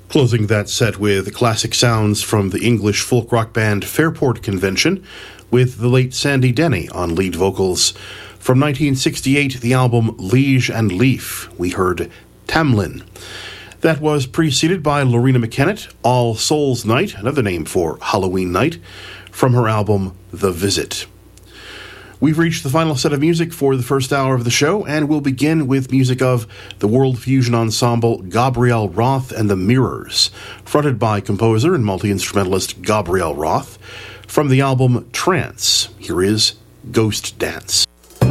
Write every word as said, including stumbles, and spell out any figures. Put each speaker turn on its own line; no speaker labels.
Closing that set with classic sounds from the English folk rock band Fairport Convention, with the late Sandy Denny on lead vocals. From nineteen sixty-eight, the album Liege and Leaf, we heard Tamlin. That was preceded by Lorena McKennitt, All Souls Night, another name for Halloween night, from her album The Visit. We've reached the final set of music for the first hour of the show, and we'll begin with music of the world fusion ensemble Gabrielle Roth and the Mirrors, fronted by composer and multi-instrumentalist Gabrielle Roth. From the album Trance, here is Ghost Dance.